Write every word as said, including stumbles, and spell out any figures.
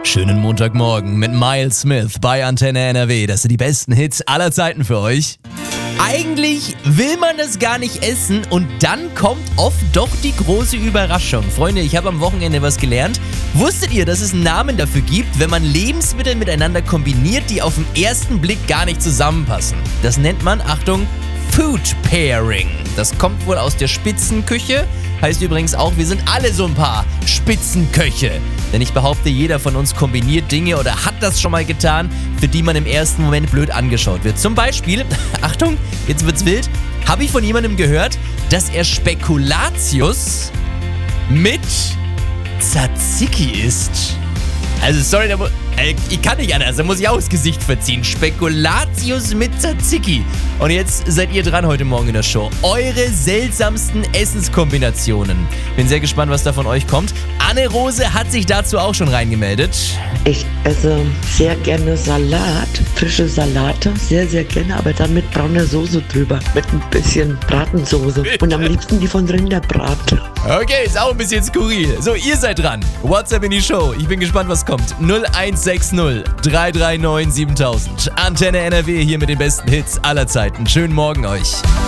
Schönen Montagmorgen mit Miles Smith bei Antenne N R W. Das sind die besten Hits aller Zeiten für euch. Eigentlich will man das gar nicht essen und dann kommt oft doch die große Überraschung. Freunde, ich habe am Wochenende was gelernt. Wusstet ihr, dass es einen Namen dafür gibt, wenn man Lebensmittel miteinander kombiniert, die auf den ersten Blick gar nicht zusammenpassen? Das nennt man, Achtung, Food Pairing. Das kommt wohl aus der Spitzenküche. Heißt übrigens auch, wir sind alle so ein paar Spitzenköche. Denn ich behaupte, jeder von uns kombiniert Dinge oder hat das schon mal getan, für die man im ersten Moment blöd angeschaut wird. Zum Beispiel, Achtung, jetzt wird's wild, habe ich von jemandem gehört, dass er Spekulatius mit Tzatziki isst. Also sorry, da mu- äh, ich kann nicht anders, da muss ich auch das Gesicht verziehen. Spekulatius mit Tzatziki. Und jetzt seid ihr dran heute Morgen in der Show. Eure seltsamsten Essenskombinationen. Bin sehr gespannt, was da von euch kommt. Anne-Rose hat sich dazu auch schon reingemeldet. Ich esse sehr gerne Salat, frische Salate, sehr, sehr gerne, aber dann mit brauner Soße drüber, mit ein bisschen Bratensoße und am liebsten die von Rinderbraten. Okay, ist auch ein bisschen skurril. So, ihr seid dran. WhatsApp in die Show. Ich bin gespannt, was kommt. null eins sechs null drei drei neun siebentausend. Antenne N R W hier mit den besten Hits aller Zeiten. Schönen Morgen euch.